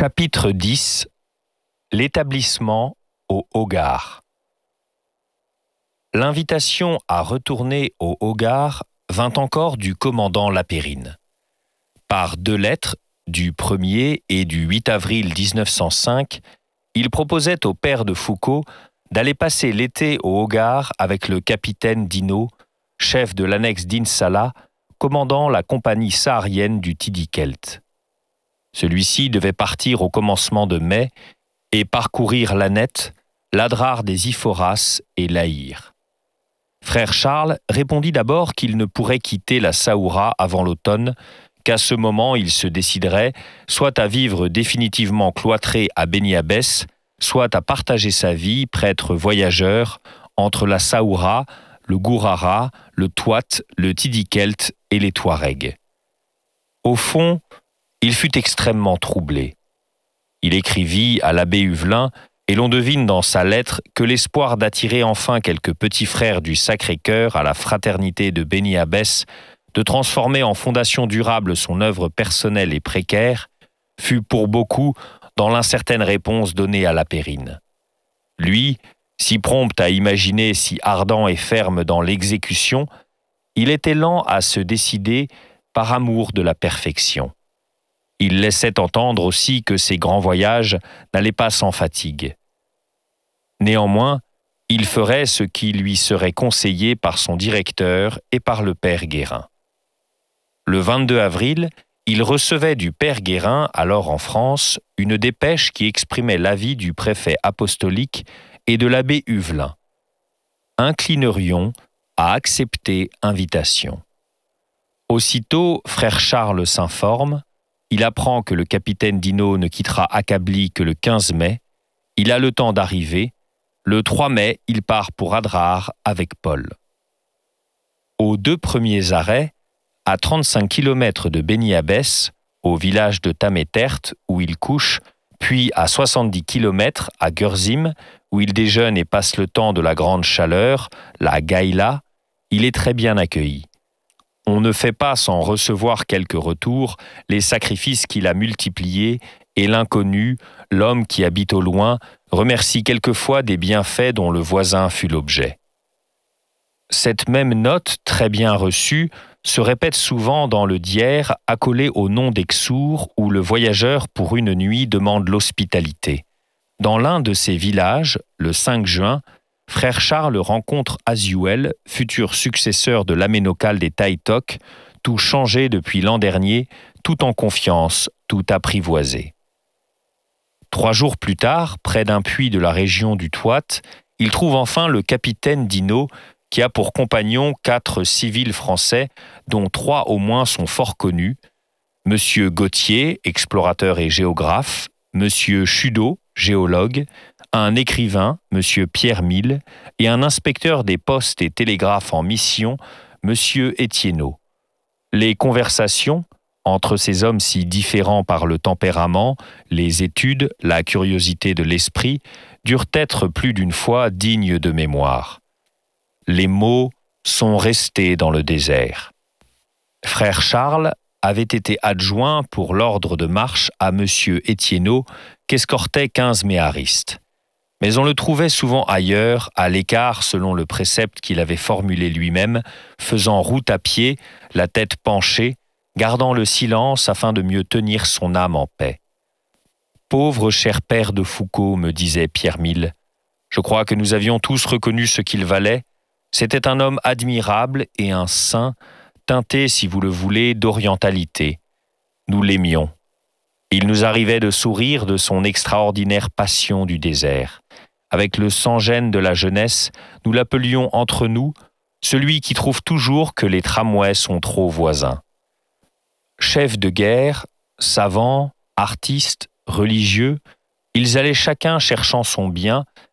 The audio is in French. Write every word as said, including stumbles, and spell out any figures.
Chapitre dix. L'établissement au Hogar. L'invitation à retourner au Hogar vint encore du commandant Lapérine. Par deux lettres, du premier et du huit avril dix-neuf cent cinq, il proposait au père de Foucault d'aller passer l'été au Hogar avec le capitaine Dinaud, chef de l'annexe d'Insallah, commandant la compagnie saharienne du Tidikelt. Celui-ci devait partir au commencement de mai et parcourir l'Annette, l'Adrar des Iphoras et l'Aïr. Frère Charles répondit d'abord qu'il ne pourrait quitter la Saoura avant l'automne, qu'à ce moment il se déciderait soit à vivre définitivement cloîtré à Beni Abbès, soit à partager sa vie, prêtre voyageur, entre la Saoura, le Gourara, le Touat, le Tidikelt et les Touaregs. Au fond, il fut extrêmement troublé. Il écrivit à l'abbé Huvelin, et l'on devine dans sa lettre que l'espoir d'attirer enfin quelques petits frères du Sacré-Cœur à la fraternité de Beni Abbès, de transformer en fondation durable son œuvre personnelle et précaire, fut pour beaucoup dans l'incertaine réponse donnée à Lapérine. Lui, si prompt à imaginer, si ardent et ferme dans l'exécution, il était lent à se décider par amour de la perfection. Il laissait entendre aussi que ses grands voyages n'allaient pas sans fatigue. Néanmoins, il ferait ce qui lui serait conseillé par son directeur et par le père Guérin. Le vingt-deux avril, il recevait du père Guérin, alors en France, une dépêche qui exprimait l'avis du préfet apostolique et de l'abbé Huvelin. Inclinerions à accepter invitation. Aussitôt, frère Charles s'informe. Il apprend que le capitaine Dinaud ne quittera Akabli que le quinze mai. Il a le temps d'arriver. Le trois mai, il part pour Adrar avec Paul. Aux deux premiers arrêts, à trente-cinq kilomètres de Beni Abbès, au village de Tamétert, où il couche, puis à soixante-dix kilomètres à Gurzim, où il déjeune et passe le temps de la grande chaleur, la Gaïla, il est très bien accueilli. On ne fait pas sans recevoir quelques retours les sacrifices qu'il a multipliés et l'inconnu, l'homme qui habite au loin, remercie quelquefois des bienfaits dont le voisin fut l'objet. Cette même note, très bien reçue, se répète souvent dans le Dière accolé au nom d'Exour où le voyageur pour une nuit demande l'hospitalité. Dans l'un de ces villages, le cinq juin, frère Charles rencontre Aziouel, futur successeur de l'aménocal des Taïtok, tout changé depuis l'an dernier, tout en confiance, tout apprivoisé. Trois jours plus tard, près d'un puits de la région du Touat, il trouve enfin le capitaine Dinaud, qui a pour compagnon quatre civils français, dont trois au moins sont fort connus, Monsieur Gauthier, explorateur et géographe, Monsieur Chudot, géologue, un écrivain, Monsieur Pierre Mille, et un inspecteur des postes et télégraphes en mission, Monsieur Etienneau. Les conversations, entre ces hommes si différents par le tempérament, les études, la curiosité de l'esprit, durent être plus d'une fois dignes de mémoire. Les mots sont restés dans le désert. Frère Charles avait été adjoint pour l'ordre de marche à Monsieur Etienneau, qu'escortait quinze méharistes. Mais on le trouvait souvent ailleurs, à l'écart selon le précepte qu'il avait formulé lui-même, faisant route à pied, la tête penchée, gardant le silence afin de mieux tenir son âme en paix. « Pauvre cher père de Foucault, me disait Pierre Mille, je crois que nous avions tous reconnu ce qu'il valait. C'était un homme admirable et un saint, teinté, si vous le voulez, d'orientalité. Nous l'aimions. Il nous arrivait de sourire de son extraordinaire passion du désert. Avec le sans-gêne de la jeunesse, nous l'appelions entre nous celui qui trouve toujours que les tramways sont trop voisins. Chefs de guerre, savants, artistes, religieux, ils allaient chacun cherchant son bien,